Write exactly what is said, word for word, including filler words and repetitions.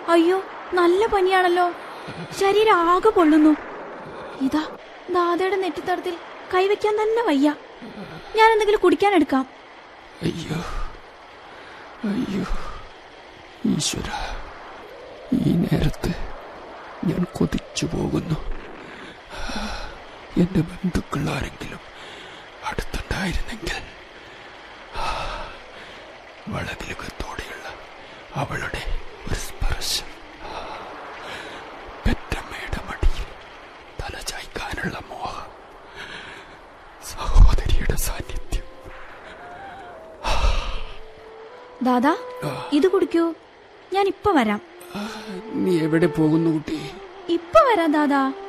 അയ്യോ, നല്ല പനിയാണല്ലോ. ശരീരം ആകെ പൊള്ളുന്നു. ഇതാ ദാദയുടെ നെറ്റിത്തടത്തിൽ കൈവയ്ക്കാൻ തന്നെ വയ്യ. ഞാൻ എന്തെങ്കിലും കുടിക്കാൻ എടുക്കാം. അയ്യോ അയ്യോ ഈശ്വര, ഈ നേരത്ത് ഞാൻ കൊതിച്ചു പോകുന്നു. എന്റെ ബന്ധുക്കൾ ആരെങ്കിലും അടുത്തുണ്ടായിരുന്നെങ്കിൽ. വളകിലുകത്തോടെയുള്ള അവളുടെ ഒരു സ്പർശം, പെറ്റമ്മയുടെ മടിയിൽ തലചായ്ക്കാനുള്ള മോഹം, സഹോദരിയുടെ സാന്നിധ്യം. ദാദാ, ഇത് കുടിക്കൂ. ഞാൻ ഇപ്പൊ വരാം. നീ എവിടെ പോകുന്നു കുട്ടി? ഇപ്പൊ വരാം ദാദാ.